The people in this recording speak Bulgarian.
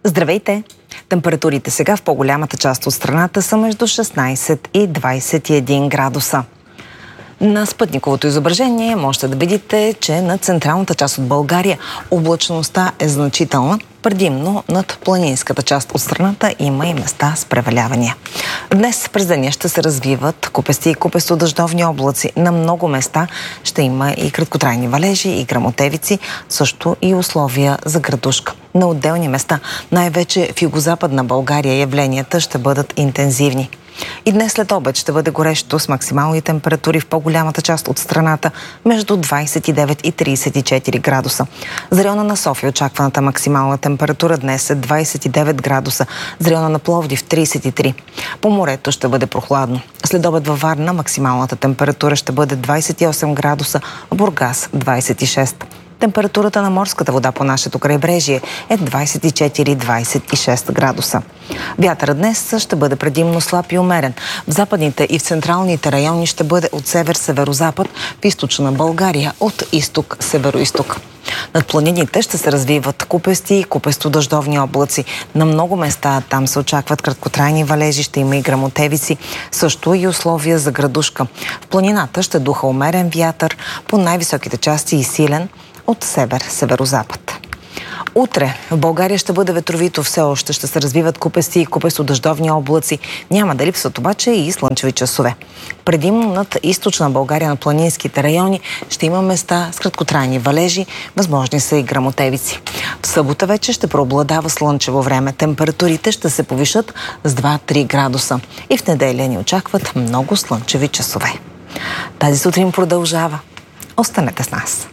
Здравейте! Температурите сега в по-голямата част от страната са между 16 и 21 градуса. На спътниковото изображение можете да видите, че на централната част от България облачността е значителна. Предимно над планинската част от страната има и места с превалявания. Днес през деня ще се развиват купести и купесто-дъждовни облаци. На много места ще има и краткотрайни валежи и гръмотевици, също и условия за градушка. На отделни места, най-вече в югозападна България, явленията ще бъдат интензивни. И днес след обед ще бъде горещо с максимални температури в по-голямата част от страната между 29 и 34 градуса. За района на София очакваната максимална температура днес е 29 градуса, за района на Пловдив 33. По морето ще бъде прохладно. След обед във Варна максималната температура ще бъде 28 градуса, в Бургас 26. Температурата на морската вода по нашето крайбрежие е 24-26 градуса. Вятърът днес ще бъде предимно слаб и умерен. В западните и в централните райони ще бъде от север-северозапад, в източна България от изток-североизток. Над планините ще се развиват купести и купесто-дъждовни облаци. На много места там се очакват краткотрайни валежи, ще има и гръмотевици, също и условия за градушка. В планината ще духа умерен вятър, по най-високите части и силен от север-северозапад. Утре в България ще бъде ветровито, все още ще се развиват купести и купесто-дъждовни облаци. Няма да липсват обаче и слънчеви часове. Предимно над източна България, на планинските райони, ще има места с краткотрайни валежи, възможни са и гръмотевици. В събота вече ще преобладава слънчево време. Температурите ще се повишат с 2-3 градуса. И в неделя ни очакват много слънчеви часове. Тази сутрин продължава. Останете с нас!